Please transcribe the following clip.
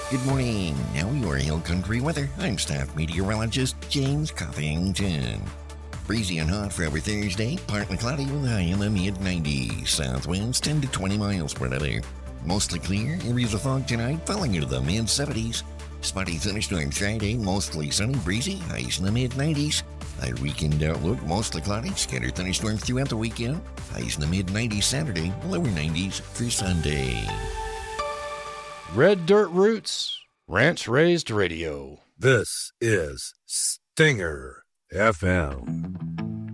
Good morning. Now your Hill Country weather. I'm staff meteorologist James Coffington. Breezy and hot for our Thursday. Partly cloudy with a high in the mid-90s. South winds 10 to 20 miles per hour. Mostly clear. Areas of fog tonight falling into the mid-70s. Spotty thunderstorm Friday. Mostly sunny, breezy. Highs in the mid-90s. Our weekend outlook. Mostly cloudy. Scattered thunderstorms throughout the weekend. Highs in the mid-90s Saturday. Lower 90s for Sunday. Red Dirt Roots, Ranch Raised Radio. This is Stinger FM.